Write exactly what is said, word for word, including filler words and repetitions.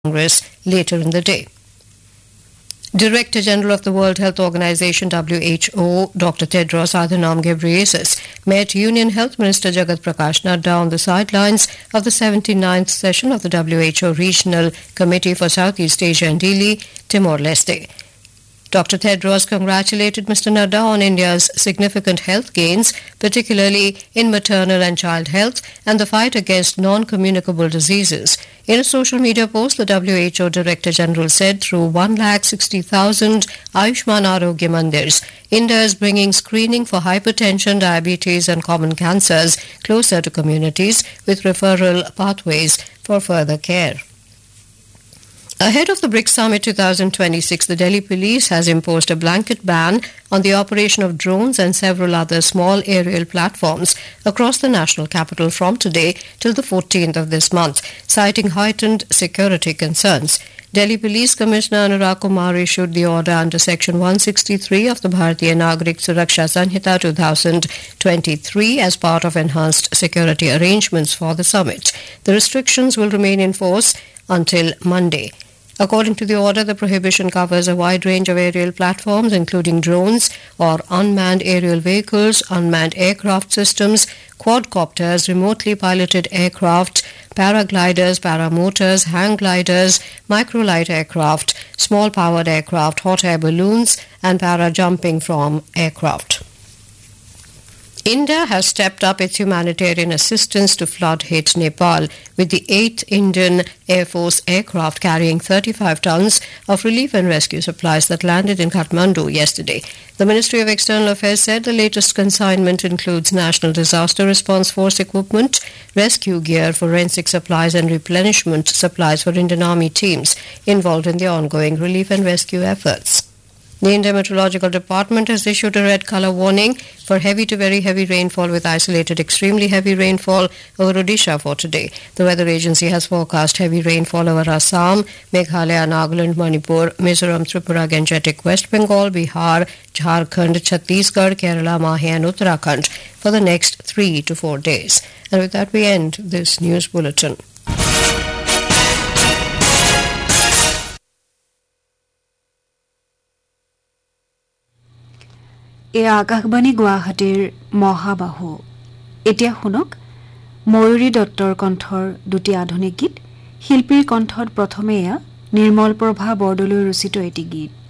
Congress later in the day. Director General of the World Health Organization W H O, Doctor Tedros Adhanom Ghebreyesus, met Union Health Minister Jagat Prakash Nadda on the sidelines of the seventy-ninth session of the W H O Regional Committee for Southeast Asia and Dili, Timor-Leste. Doctor Tedros congratulated Mister Nadda on India's significant health gains, particularly in maternal and child health and the fight against non-communicable diseases. In a social media post, the W H O Director General said through one lakh sixty thousand Ayushman Arogya Mandirs, India is bringing screening for hypertension, diabetes and common cancers closer to communities with referral pathways for further care. Ahead of the BRICS Summit twenty twenty-six, the Delhi Police has imposed a blanket ban on the operation of drones and several other small aerial platforms across the national capital from today till the fourteenth of this month, citing heightened security concerns. Delhi Police Commissioner Anurag Kumar issued the order under Section one sixty-three of the Bharatiya Nagarik Suraksha Sanhita twenty twenty-three as part of enhanced security arrangements for the summit. The restrictions will remain in force until Monday. According to the order, the prohibition covers a wide range of aerial platforms, including drones or unmanned aerial vehicles, unmanned aircraft systems, quadcopters, remotely piloted aircraft, paragliders, paramotors, hang gliders, microlight aircraft, small powered aircraft, hot air balloons, and para-jumping from aircraft. India has stepped up its humanitarian assistance to flood-hit Nepal with the eighth Indian Air Force aircraft carrying thirty-five tons of relief and rescue supplies that landed in Kathmandu yesterday. The Ministry of External Affairs said the latest consignment includes National Disaster Response Force equipment, rescue gear, forensic supplies and replenishment supplies for Indian Army teams involved in the ongoing relief and rescue efforts. The Indian Meteorological Department has issued a red colour warning for heavy to very heavy rainfall with isolated extremely heavy rainfall over Odisha for today. The weather agency has forecast heavy rainfall over Assam, Meghalaya, Nagaland, Manipur, Mizoram, Tripura, Gangetic, West Bengal, Bihar, Jharkhand, Chhattisgarh, Kerala, Mahi and Uttarakhand for the next three to four days. And with that we end this news bulletin. এ আকাশবাণী গুৱাহাটীৰ মহাবাহু এতিয়া শুনক ময়ূৰী দত্তৰ কণ্ঠৰ দুটি আধুনিক গীত শিল্পীৰ কণ্ঠত প্ৰথমে এয়া নিৰ্মল প্ৰভা বৰদলৈ ৰচিত এটি গীত